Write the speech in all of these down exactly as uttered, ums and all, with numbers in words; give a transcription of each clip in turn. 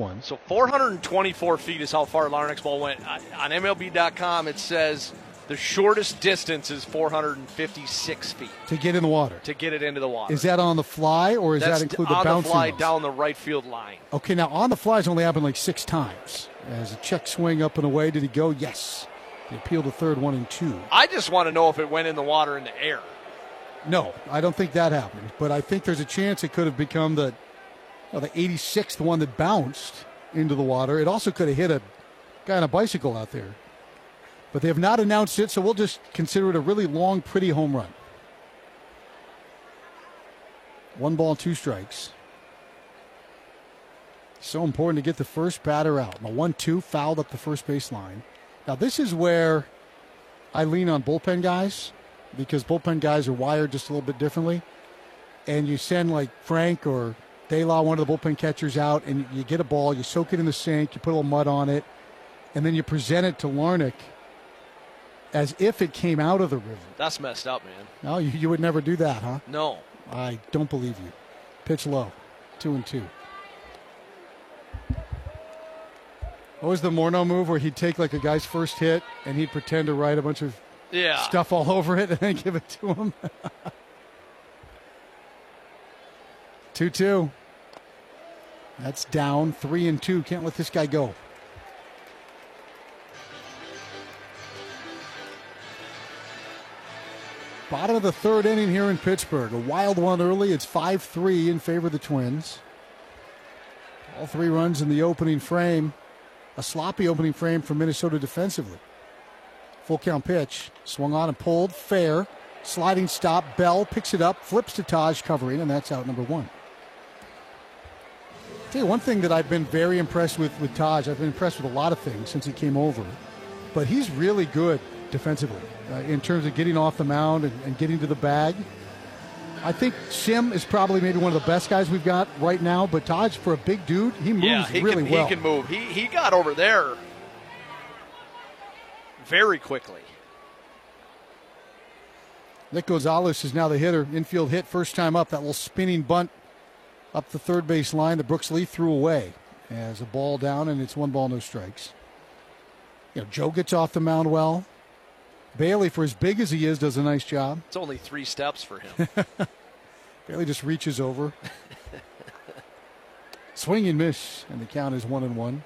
one. So four hundred twenty-four feet is how far Larnach's ball went. On M L B dot com, it says the shortest distance is four hundred fifty-six feet. To get in the water. To get it into the water. Is that on the fly, or does That's that include the on bouncing the fly ones? down the right field line? Okay, now on the fly's only happened like six times. As a check swing up and away, did he go? Yes. He appealed to third, one and two. I just want to know if it went in the water in the air. No, I don't think that happened. But I think there's a chance it could have become the, well, the eighty-sixth one that bounced into the water. It also could have hit a guy on a bicycle out there. But they have not announced it, so we'll just consider it a really long, pretty home run. One ball, two strikes. So important to get the first batter out. And the one two fouled up the first base line. Now, this is where I lean on bullpen guys, because bullpen guys are wired just a little bit differently. And you send, like, Frank or De La, one of the bullpen catchers, out, and you get a ball, you soak it in the sink, you put a little mud on it, and then you present it to Larnach as if it came out of the river. That's messed up, man. No, you, you would never do that, huh? No. I don't believe you. Pitch low. Two and two. What was the Morneau move where he'd take like a guy's first hit and he'd pretend to write a bunch of yeah. stuff all over it and then give it to him? two two. That's down. Three and two. Can't let this guy go. Bottom of the third inning here in Pittsburgh. A wild one early. It's five three in favor of the Twins. All three runs in the opening frame. A sloppy opening frame for Minnesota defensively. Full count pitch. Swung on and pulled. Fair. Sliding stop. Bell picks it up. Flips to Taj covering, and that's out number one. I'll tell you one thing that I've been very impressed with with Taj. I've been impressed with a lot of things since he came over. But he's really good defensively uh, in terms of getting off the mound and, and getting to the bag. I think Sim is probably maybe one of the best guys we've got right now, but Taj, for a big dude, he moves yeah, he really can, well. He can move. He, he got over there very quickly. Nick Gonzalez is now the hitter. Infield hit, first time up. That little spinning bunt up the third base line that Brooks Lee threw away as a ball down, and it's one ball, no strikes. You know, Joe gets off the mound well. Bailey, for as big as he is, does a nice job. It's only three steps for him. Bailey just reaches over. Swing and miss, and the count is one and one.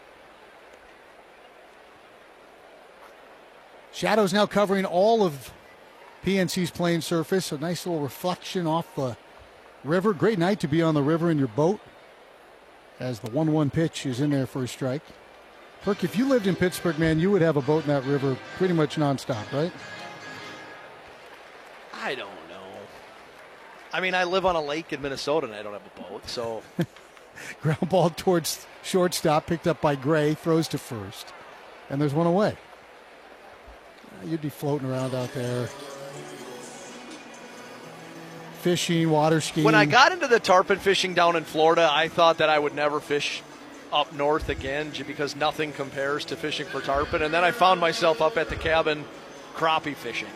Shadows now covering all of P N C's playing surface. A nice little reflection off the river. Great night to be on the river in your boat, as the one one pitch is in there for a strike. Perk, if you lived in Pittsburgh, man, you would have a boat in that river pretty much nonstop, right? I don't know. I mean, I live on a lake in Minnesota, and I don't have a boat, so. Ground ball towards shortstop, picked up by Gray, throws to first, and there's one away. You'd be floating around out there. Fishing, water skiing. When I got into the tarpon fishing down in Florida, I thought that I would never fish up north again because nothing compares to fishing for tarpon. And then I found myself up at the cabin crappie fishing.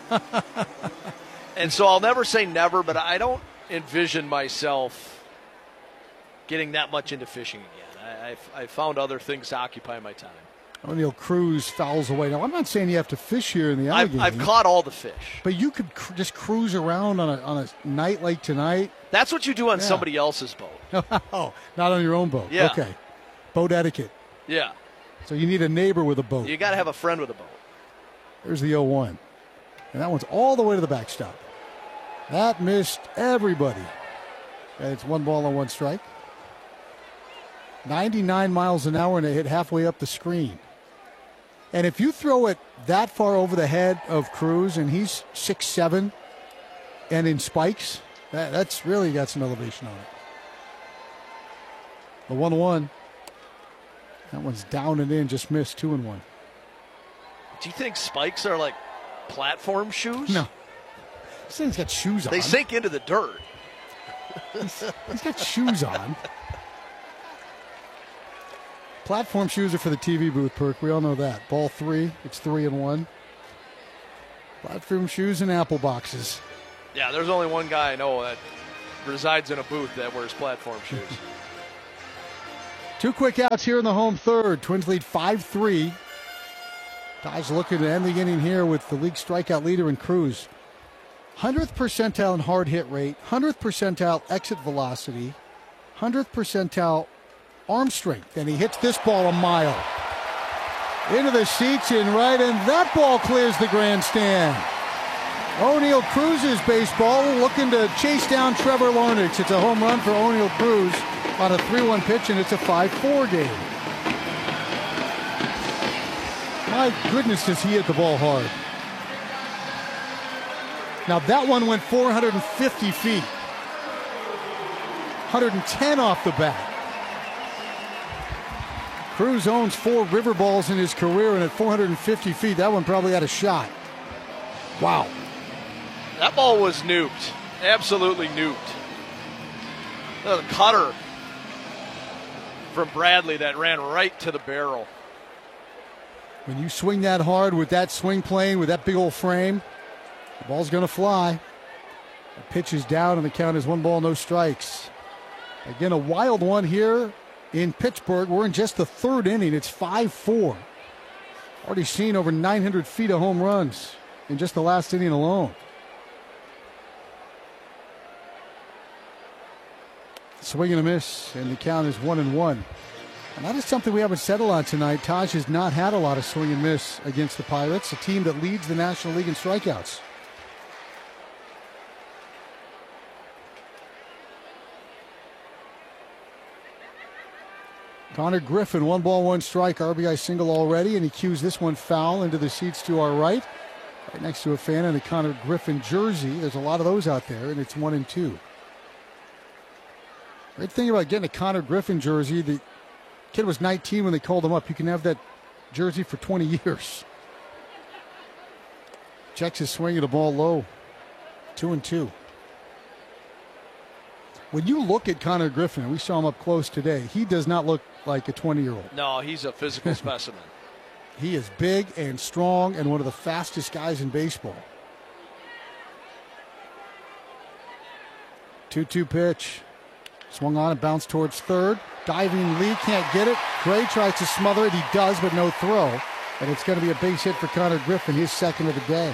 And so I'll never say never, but I don't envision myself getting that much into fishing again. I, I've, I've found other things to occupy my time. O'Neill Cruz fouls away. Now, I'm not saying you have to fish here in the I've, Allegheny. I've caught all the fish. But you could cr- just cruise around on a, on a night like tonight. That's what you do on Yeah. somebody else's boat. Oh, not on your own boat. Yeah. Okay. Boat etiquette. Yeah. So you need a neighbor with a boat. You got to have a friend with a boat. There's the oh one. And that one's all the way to the backstop. That missed everybody. And it's one ball and one strike. ninety-nine miles an hour, and it hit halfway up the screen. And if you throw it that far over the head of Cruz, and he's six seven and in spikes, that, that's really got some elevation on it. The one one. That one's down and in, just missed, two and one. Do you think spikes are like platform shoes? No. This thing's got shoes on. They sink into the dirt. he's, he's got shoes on. Platform shoes are for the T V booth, Perk. We all know that. Ball three. It's three and one. Platform shoes and apple boxes. Yeah, there's only one guy I know that resides in a booth that wears platform shoes. Two quick outs here in the home third. Twins lead five three. Guys looking to end the inning here with the league strikeout leader in Cruz. hundredth percentile in hard hit rate, hundredth percentile exit velocity, hundredth percentile arm strength. And he hits this ball a mile. Into the seats in right, and that ball clears the grandstand. Oneil Cruz's baseball looking to chase down Trevor Larnach. It's a home run for Oneil Cruz on a three one pitch, and it's a five four game. My goodness, does he hit the ball hard. Now that one went four hundred fifty feet. one hundred ten off the bat. Cruz owns four river balls in his career, and at four hundred fifty feet, that one probably had a shot. Wow. That ball was nuked. Absolutely nuked. The cutter from Bradley that ran right to the barrel. When you swing that hard with that swing plane, with that big old frame, the ball's going to fly. The pitch is down, and the count is one ball, no strikes. Again, a wild one here in Pittsburgh. We're in just the third inning. It's five four. Already seen over nine hundred feet of home runs in just the last inning alone. Swing and a miss, and the count is one and one. And that is something we haven't settled on tonight. Taj has not had a lot of swing and miss against the Pirates, a team that leads the National League in strikeouts. Connor Griffin, one ball, one strike, R B I single already, and he cues this one foul into the seats to our right, right next to a fan in a Connor Griffin jersey. There's a lot of those out there, and it's one and two. Great thing about getting a Connor Griffin jersey, the kid was nineteen when they called him up. You can have that jersey for twenty years. Checks his swing at a ball low. Two and two. When you look at Connor Griffin, and we saw him up close today, he does not look like a twenty-year-old. No, he's a physical specimen. He is big and strong and one of the fastest guys in baseball. two two pitch. Swung on and bounced towards third. Diving Lee can't get it. Gray tries to smother it. He does, but no throw. And it's going to be a base hit for Connor Griffin, his second of the day.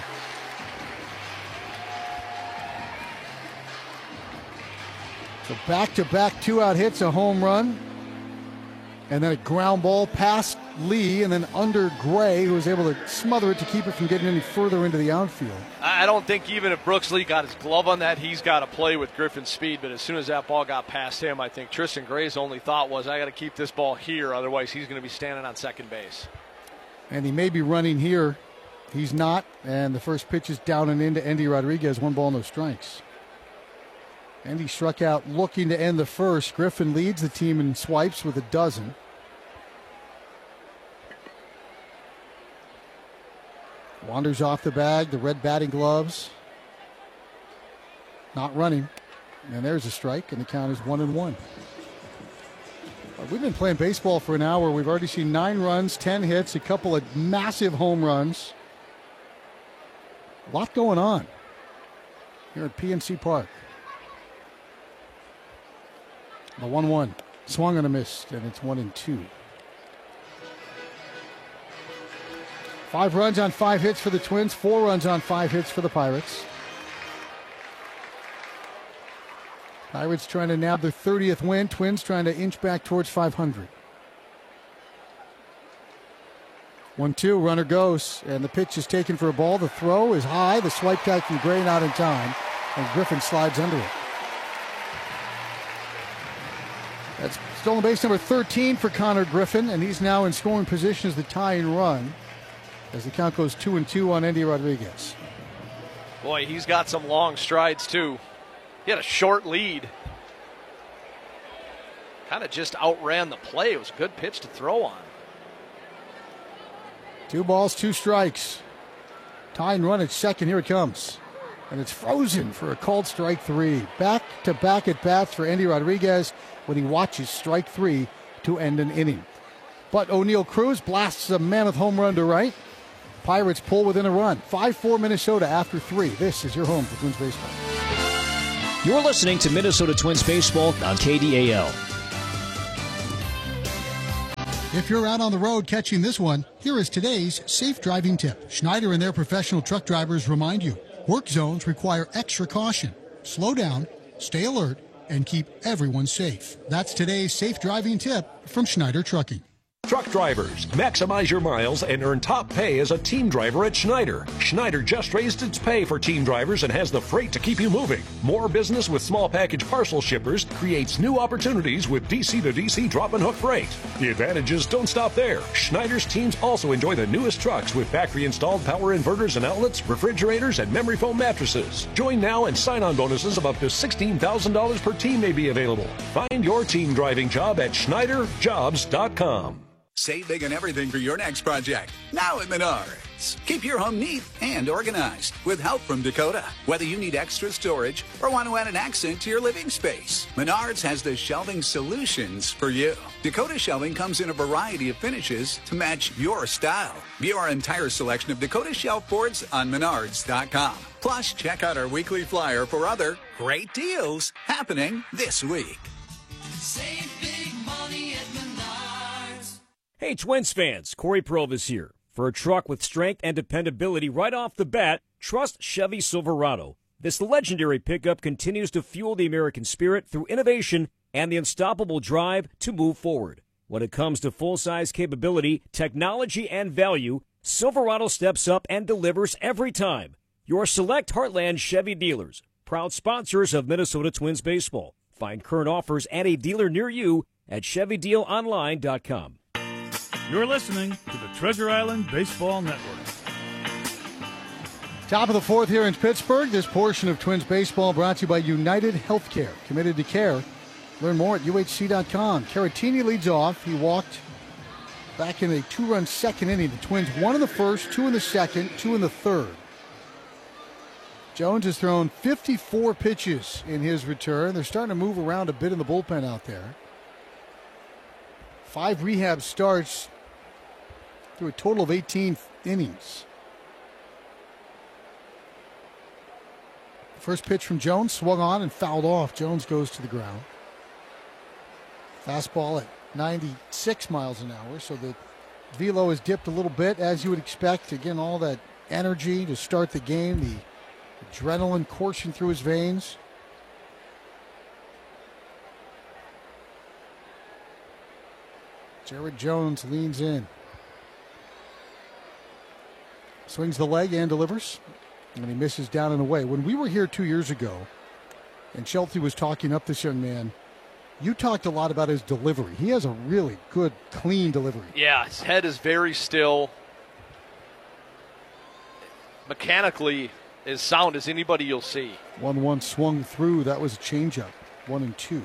So back-to-back two-out hits, a home run. And then a ground ball past Lee and then under Gray, who was able to smother it to keep it from getting any further into the outfield. I don't think even if Brooks Lee got his glove on that, he's got to play with Griffin's speed. But as soon as that ball got past him, I think Tristan Gray's only thought was, I got to keep this ball here, otherwise he's going to be standing on second base. And he may be running here. He's not. And the first pitch is down and into Endy Rodriguez. One ball, no strikes. Endy struck out looking to end the first. Griffin leads the team in swipes with a dozen. Wanders off the bag, the red batting gloves. Not running. And there's a strike, and the count is one and one. We've been playing baseball for an hour. We've already seen nine runs, ten hits, a couple of massive home runs. A lot going on here at P N C Park. The one one. Swung and a missed, and it's one and two. Five runs on five hits for the Twins, four runs on five hits for the Pirates. Pirates trying to nab their thirtieth win. Twins trying to inch back towards five hundred. one two, runner goes, and the pitch is taken for a ball. The throw is high. The swipe guy from Gray not in time, and Griffin slides under it. That's stolen base number thirteen for Connor Griffin, and he's now in scoring position as the tying run, as the count goes two and two on Endy Rodriguez. Boy, he's got some long strides too. He had a short lead. Kind of just outran the play. It was a good pitch to throw on. Two balls, two strikes. Tying run at second. Here it comes. And it's frozen for a called strike three. Back-to-back at bats for Endy Rodriguez when he watches strike three to end an inning. But Oneil Cruz blasts a mammoth home run to right. Pirates pull within a run. five four Minnesota after three. This is your home for Twins baseball. You're listening to Minnesota Twins baseball on K D A L. If you're out on the road catching this one, here is today's safe driving tip. Schneider and their professional truck drivers remind you, work zones require extra caution. Slow down, stay alert, and keep everyone safe. That's today's safe driving tip from Schneider Trucking. Truck drivers, maximize your miles and earn top pay as a team driver at Schneider. Schneider just raised its pay for team drivers and has the freight to keep you moving. More business with small package parcel shippers creates new opportunities with D C to D C drop and hook freight. The advantages don't stop there. Schneider's teams also enjoy the newest trucks with factory installed power inverters and outlets, refrigerators, and memory foam mattresses. Join now and sign-on bonuses of up to sixteen thousand dollars per team may be available. Find your team driving job at Schneider Jobs dot com. Save big on everything for your next project. Now at Menards. Keep your home neat and organized with help from Dakota. Whether you need extra storage or want to add an accent to your living space, Menards has the shelving solutions for you. Dakota shelving comes in a variety of finishes to match your style. View our entire selection of Dakota shelf boards on Menards dot com. Plus, check out our weekly flyer for other great deals happening this week. Save big money at Menards. Hey, Twins fans, Corey Provis here. For a truck with strength and dependability right off the bat, trust Chevy Silverado. This legendary pickup continues to fuel the American spirit through innovation and the unstoppable drive to move forward. When it comes to full-size capability, technology, and value, Silverado steps up and delivers every time. Your select Heartland Chevy dealers, proud sponsors of Minnesota Twins baseball. Find current offers at a dealer near you at Chevy Deal Online dot com. You're listening to the Treasure Island Baseball Network. Top of the fourth here in Pittsburgh. This portion of Twins baseball brought to you by United Healthcare. Committed to care. Learn more at U H C dot com. Caratini leads off. He walked back in a two-run second inning. The Twins one in the first, two in the second, two in the third. Jones has thrown fifty-four pitches in his return. They're starting to move around a bit in the bullpen out there. Five rehab starts through a total of eighteen innings. First pitch from Jones, swung on and fouled off. Jones goes to the ground. Fastball at ninety-six miles an hour, so the velo has dipped a little bit, as you would expect. Again, all that energy to start the game, the adrenaline coursing through his veins. Jared Jones leans in. Swings the leg and delivers. And he misses down and away. When we were here two years ago, and Shelty was talking up this young man, you talked a lot about his delivery. He has a really good, clean delivery. Yeah, his head is very still. Mechanically, as sound as anybody you'll see. one one swung through. That was a changeup. One and two.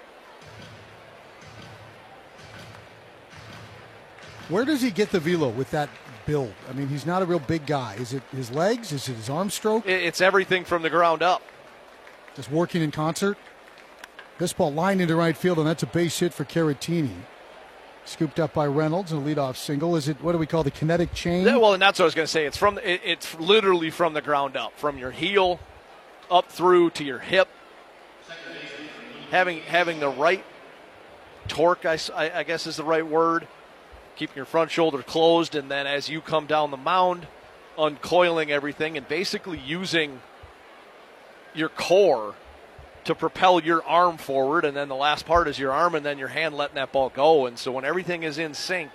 Where does he get the velo with that build? I mean, he's not a real big guy. Is it his legs? Is it his arm stroke? It's everything from the ground up. Just working in concert. This ball lined into right field, and that's a base hit for Caratini. Scooped up by Reynolds, and a leadoff single. Is it, what do we call the kinetic chain? Yeah, well, and that's what I was going to say. It's from it, it's literally from the ground up, from your heel up through to your hip. Having having the right torque, I, I guess is the right word. Keeping your front shoulder closed, and then as you come down the mound, uncoiling everything and basically using your core to propel your arm forward, and then the last part is your arm and then your hand letting that ball go. And so when everything is in sync,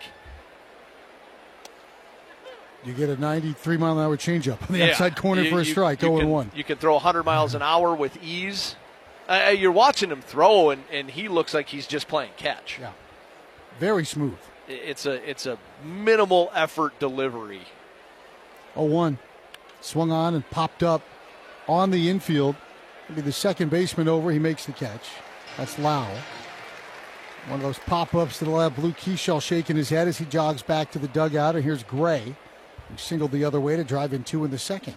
you get a ninety-three mile an hour changeup on the yeah, outside corner you, for a you, strike, you oh and can, one. You can throw one hundred miles an hour with ease. Uh, you're watching him throw, and, and he looks like he's just playing catch. Yeah, very smooth. It's a it's a minimal effort delivery. oh one. Swung on and popped up on the infield. It'll be the second baseman over. He makes the catch. That's Lau. One of those pop-ups that'll have Blue Keyshaw shaking his head as he jogs back to the dugout. And here's Gray, who singled the other way to drive in two in the second.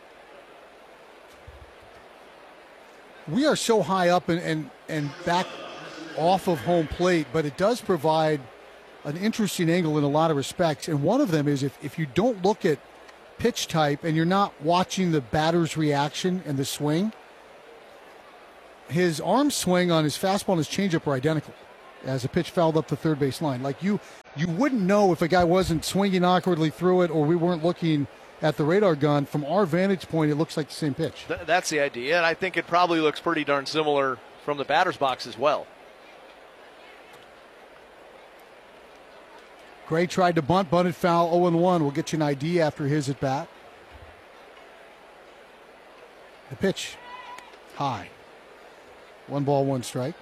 We are so high up and, and, and back off of home plate, but it does provide an interesting angle in a lot of respects. And one of them is if, if you don't look at pitch type and you're not watching the batter's reaction and the swing, his arm swing on his fastball and his changeup are identical as a pitch fouled up the third base line. Like you, you wouldn't know if a guy wasn't swinging awkwardly through it or we weren't looking at the radar gun. From our vantage point, it looks like the same pitch. Th- that's the idea, and I think it probably looks pretty darn similar from the batter's box as well. Gray tried to bunt, bunted foul, oh and one. We'll get you an I D after his at bat. The pitch, high. One ball, one strike.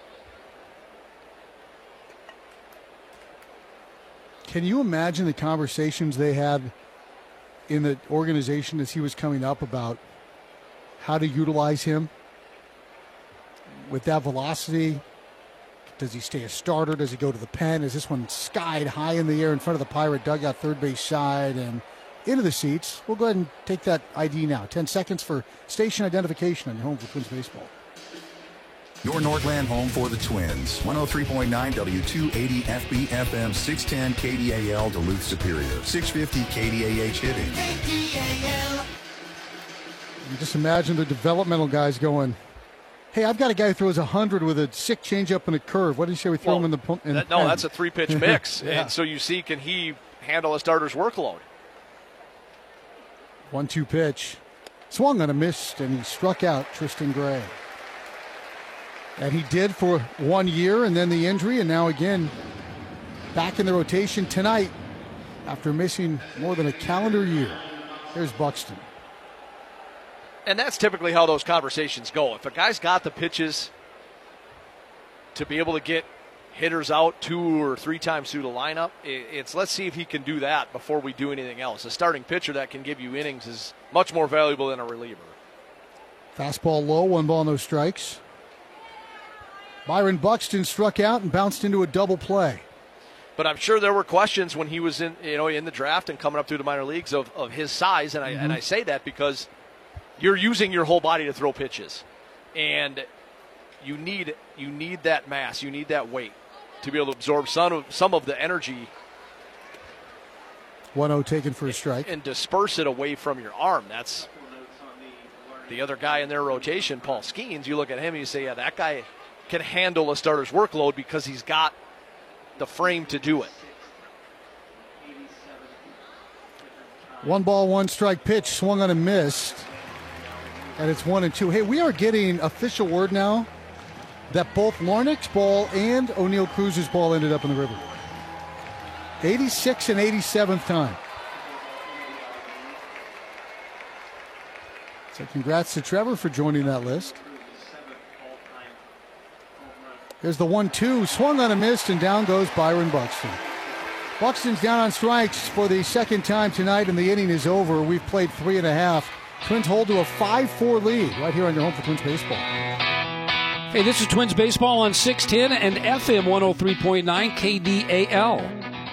Can you imagine the conversations they had in the organization as he was coming up about how to utilize him? With that velocity, does he stay a starter? Does he go to the pen? Is this one skied high in the air in front of the Pirate dugout, third base side, and into the seats? We'll go ahead and take that I D now. Ten seconds for station identification on your home for Twins baseball. Your Northland home for the Twins. one oh three point nine W two eighty F B F M, six ten K D A L Duluth Superior, six fifty K D A H hitting. K D A L. You just imagine the developmental guys going, hey, I've got a guy who throws one hundred with a sick changeup and a curve. What do you say we throw well, him in the in that, No, that's a three-pitch mix. Yeah. And so you see, can he handle a starter's workload? one two pitch. Swung on a miss, and he struck out Tristan Gray. And he did for one year, and then the injury, and now again back in the rotation tonight after missing more than a calendar year. There's Buxton. And that's typically how those conversations go. If a guy's got the pitches to be able to get hitters out two or three times through the lineup, it's let's see if he can do that before we do anything else. A starting pitcher that can give you innings is much more valuable than a reliever. Fastball low, one ball, no strikes. Byron Buxton struck out and bounced into a double play. But I'm sure there were questions when he was in, you know, in the draft and coming up through the minor leagues of, of his size, and I mm-hmm. and I say that because you're using your whole body to throw pitches, and you need you need that mass, you need that weight to be able to absorb some of some of the energy. one oh taken for a strike. And disperse it away from your arm. That's the other guy in their rotation, Paul Skeens. You look at him and you say, yeah, that guy can handle a starter's workload because he's got the frame to do it. One ball, one strike pitch, swung on and missed. And it's one and two. Hey, we are getting official word now that both Larnach's ball and O'Neill Cruz's ball ended up in the river. eighty-sixth and eighty-seventh time. So congrats to Trevor for joining that list. Here's the one two, swung on a miss, and down goes Byron Buxton. Buxton's down on strikes for the second time tonight, and the inning is over. We've played three and a half. Twins hold to a five four lead right here on your home for Twins baseball. Hey, this is Twins baseball on six ten and F M one oh three point nine K D A L.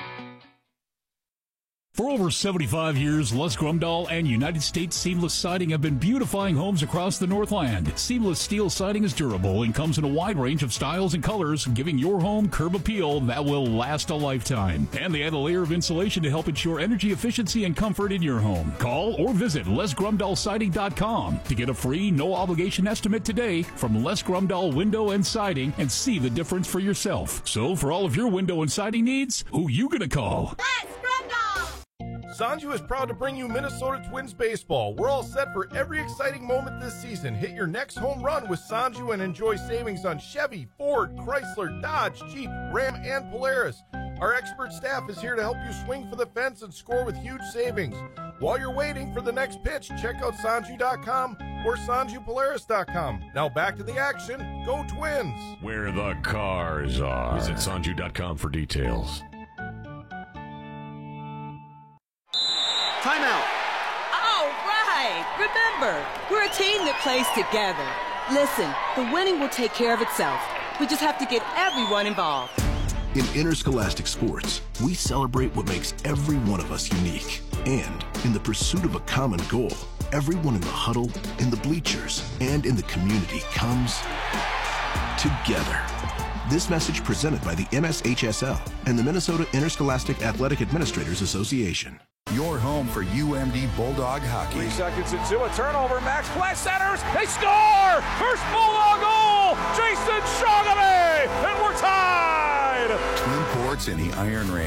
For over seventy-five years, Les Grumdahl and United States Seamless Siding have been beautifying homes across the Northland. Seamless steel siding is durable and comes in a wide range of styles and colors, giving your home curb appeal that will last a lifetime. And they add a layer of insulation to help ensure energy efficiency and comfort in your home. Call or visit les grumdahl siding dot com to get a free, no-obligation estimate today from Les Grumdahl Window and Siding and see the difference for yourself. So for all of your window and siding needs, who you gonna call? Les Grumdahl! Sanju is proud to bring you Minnesota Twins baseball. We're all set for every exciting moment this season. Hit your next home run with Sanju and enjoy savings on Chevy, Ford, Chrysler, Dodge, Jeep, Ram, and Polaris. Our expert staff is here to help you swing for the fence and score with huge savings. While you're waiting for the next pitch, check out sanju dot com or sanju polaris dot com. Now back to the action. Go Twins! Where the cars are. Visit sanju dot com for details. Timeout. All right. Remember, we're a team that plays together. Listen, the winning will take care of itself. We just have to get everyone involved. In interscholastic sports, we celebrate what makes every one of us unique. And in the pursuit of a common goal, everyone in the huddle, in the bleachers, and in the community comes together. This message presented by the M S H S L and the Minnesota Interscholastic Athletic Administrators Association. Your home for U M D Bulldog hockey. Three seconds into a turnover. Max West centers. They score! First Bulldog goal! Jason Shogamy! And we're tied! Twin Ports in the Iron Ring.